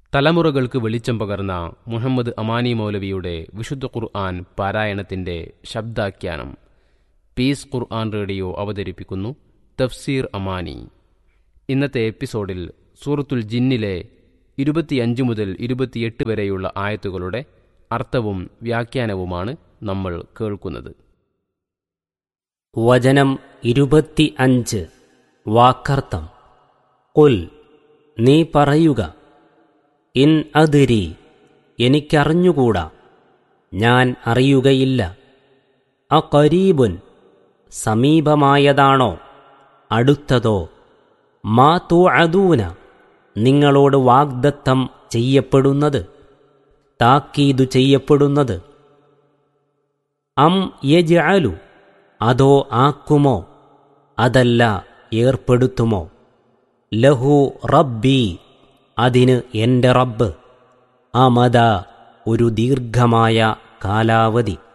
തലമുറകൾക്ക് വെളിച്ചം പകർന്ന മുഹമ്മദ് അമാനി മൗലവിയുടെ വിശുദ്ധ ഖുർആൻ പാരായണത്തിന്റെ ശബ്ദാഖ്യാനം പീസ് ഖുർആൻ റേഡിയോ അവതരിപ്പിക്കുന്നു. തഫ്സീർ അമാനി. ഇന്നത്തെ എപ്പിസോഡിൽ സൂറത്തുൽ ജിന്നിലെ 25 മുതൽ 28 വരെയുള്ള ആയത്തുകളുടെ അർത്ഥവും വ്യാഖ്യാനവുമാണ് നമ്മൾ കേൾക്കുന്നത്. വചനം 25. വാക്കർത്ഥം. ഖുൽ, നീ പറയുക, ഇൻ അദ്രി, എനിക്കറിഞ്ഞുകൂടാ, ഞാൻ അറിയുകയില്ല. അഖരീബുൻ, സമീപമായതാണോ, അടുത്തതോ, മാ തുഅദൂന, നിങ്ങളോട് വാഗ്ദത്തം ചെയ്യപ്പെടുന്നത്, താക്കീതു ചെയ്യപ്പെടുന്നത്. അം യജ്അലു, അതോ ആക്കുമോ, അതല്ല ഏർപ്പെടുത്തുമോ. ലഹു റബ്ബി, അതിന് എൻ്റെ റബ്ബ്, അമദ, ഒരു ദീർഘമായ കാലാവധി.